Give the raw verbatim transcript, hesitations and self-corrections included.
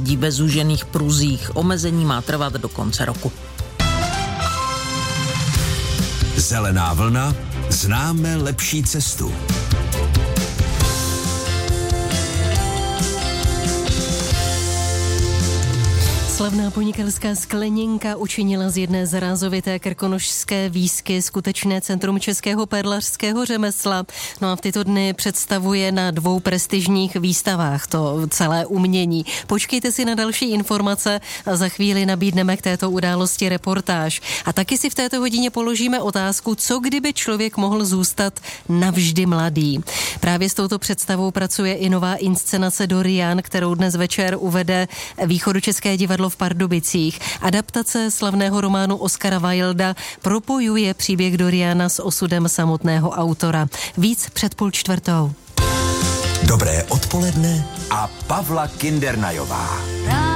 jezdí ve zúžených pruzích. Omezení má trvat do konce roku. Zelená vlna, známe lepší cestu. Slavná podnikatelská Skleněnka učinila z jedné zarázovité krkonošské výzky skutečné centrum českého perlařského řemesla. No a v tyto dny představuje na dvou prestižních výstavách to celé umění. Počkejte si na další informace a za chvíli nabídneme k této události reportáž. A taky si v této hodině položíme otázku, co kdyby člověk mohl zůstat navždy mladý. Právě s touto představou pracuje i nová inscenace Dorian, kterou dnes večer uvede Východočeské divadlo v Pardubicích. Adaptace slavného románu Oscara Wilda propojuje příběh Doriana s osudem samotného autora. Víc před půl čtvrtou. Dobré odpoledne a Pavla Kindernajová.